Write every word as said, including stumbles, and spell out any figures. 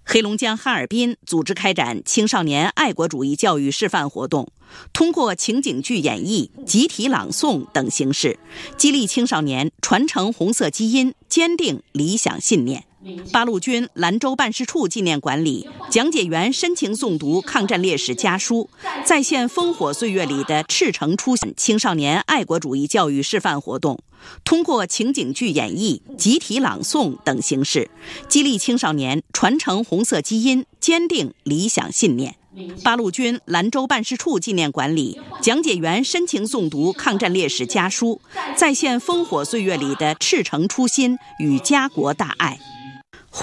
黑龙江哈尔滨组织开展青少年爱国主义教育示范活动，通过情景剧演绎、集体朗诵等形式，激励青少年传承红色基因，坚定理想信念。八路军兰州办事处纪念馆里，讲解员深情诵读抗战烈士家书，再现烽火岁月里的赤诚初心。青少年爱国主义教育示范活动，通过情景剧演绎、集体朗诵等形式，激励青少年传承红色基因，坚定理想信念。八路军兰州办事处纪念馆里，讲解员深情诵读抗战烈士家书，再现烽火岁月里的赤诚初心与家国大爱。